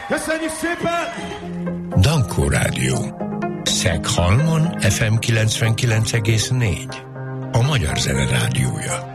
Köszönjük szépen! Dankó Rádió. Szeghalmon FM 99,4. A Magyar Zene Rádiója.